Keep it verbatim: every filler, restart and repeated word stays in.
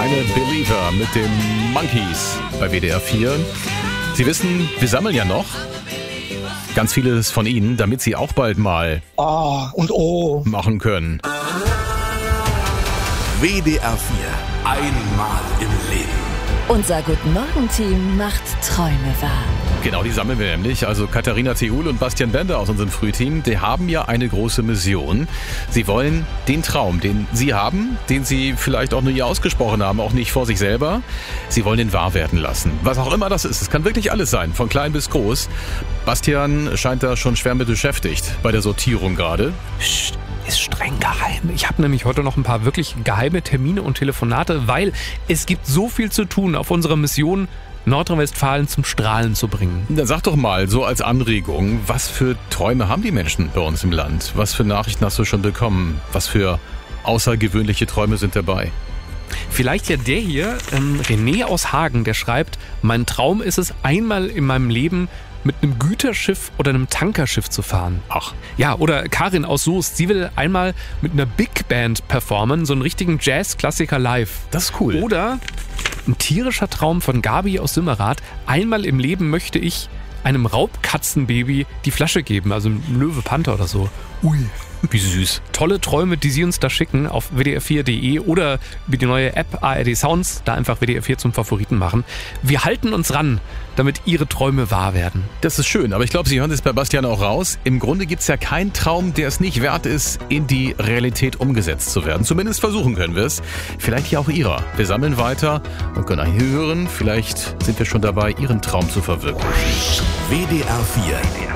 kleine Believer mit den Monkeys bei W D R vier. Sie wissen, wir sammeln ja noch ganz vieles von Ihnen, damit Sie auch bald mal Ah und oh machen können. W D R vier. Einmal im Leben. Unser Guten-Morgen-Team macht Träume wahr. Genau, die sammeln wir nämlich. Also Katharina Theul und Bastian Bender aus unserem Frühteam, die haben ja eine große Mission. Sie wollen den Traum, den Sie haben, den Sie vielleicht auch nur nie ausgesprochen haben, auch nicht vor sich selber, Sie wollen den wahr werden lassen. Was auch immer das ist, es kann wirklich alles sein, von klein bis groß. Bastian scheint da schon schwer mit beschäftigt bei der Sortierung gerade. Psst. Ist streng geheim. Ich habe nämlich heute noch ein paar wirklich geheime Termine und Telefonate, weil es gibt so viel zu tun auf unserer Mission, Nordrhein-Westfalen zum Strahlen zu bringen. Dann sag doch mal, so als Anregung, was für Träume haben die Menschen bei uns im Land? Was für Nachrichten hast du schon bekommen? Was für außergewöhnliche Träume sind dabei? Vielleicht ja der hier, ähm, René aus Hagen, der schreibt, mein Traum ist es, einmal in meinem Leben mit einem Güterschiff oder einem Tankerschiff zu fahren. Ach. Ja, oder Karin aus Soest, sie will einmal mit einer Big Band performen, so einen richtigen Jazz-Klassiker live. Das ist cool. Oder ein tierischer Traum von Gabi aus Simmerath, einmal im Leben möchte ich einem Raubkatzenbaby die Flasche geben, also ein Löwe Panther oder so. Ui. Wie süß. Tolle Träume, die Sie uns da schicken auf w d r vier punkt d e oder über die neue App A R D Sounds, da einfach W D R vier zum Favoriten machen. Wir halten uns ran, damit Ihre Träume wahr werden. Das ist schön, aber ich glaube, Sie hören es bei Bastian auch raus. Im Grunde gibt es ja keinen Traum, der es nicht wert ist, in die Realität umgesetzt zu werden. Zumindest versuchen können wir es. Vielleicht ja auch Ihrer. Wir sammeln weiter und können hier hören. Vielleicht sind wir schon dabei, Ihren Traum zu verwirklichen. W D R vier.